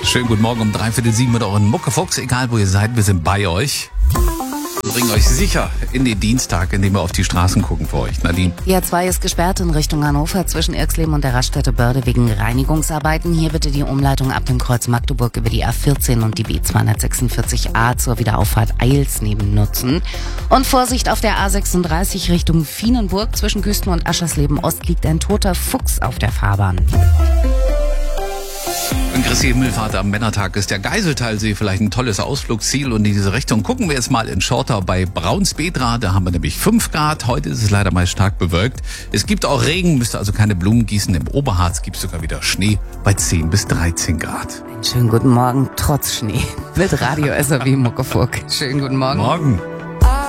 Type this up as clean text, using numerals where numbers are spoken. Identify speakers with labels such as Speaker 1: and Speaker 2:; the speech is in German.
Speaker 1: Schönen guten Morgen um 6:45 mit euren Muckefuchs. Egal wo ihr seid, wir sind bei euch. Wir bringen euch sicher in den Dienstag, indem wir auf die Straßen gucken für euch. Nadine.
Speaker 2: Die A2 ist gesperrt in Richtung Hannover zwischen Irxleben und der Raststätte Börde wegen Reinigungsarbeiten. Hier bitte die Umleitung ab dem Kreuz Magdeburg über die A14 und die B246a zur Wiederauffahrt Eilsneben nutzen. Und Vorsicht auf der A36 Richtung Vienenburg. Zwischen Küsten und Aschersleben Ost liegt ein toter Fuchs auf der Fahrbahn.
Speaker 1: Und Christi Himmelfahrt am Männertag ist der Geiseltalsee vielleicht ein tolles Ausflugsziel. Und in diese Richtung gucken wir jetzt mal in Schortau bei Braunsbedra. Da haben wir nämlich 5 Grad. Heute ist es leider mal stark bewölkt. Es gibt auch Regen, müsst also keine Blumen gießen. Im Oberharz gibt es sogar wieder Schnee bei 10 bis 13 Grad.
Speaker 2: Einen schönen guten Morgen, trotz Schnee. Mit Radio SRW Muckefuck. Schönen guten Morgen.
Speaker 1: Morgen.